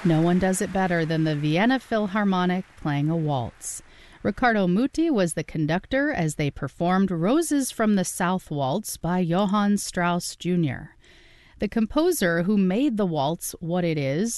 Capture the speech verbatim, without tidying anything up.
No one does it better than the Vienna Philharmonic playing a waltz. Riccardo Muti was the conductor as they performed Roses from the South Waltz by Johann Strauss Junior The composer who made the waltz what it is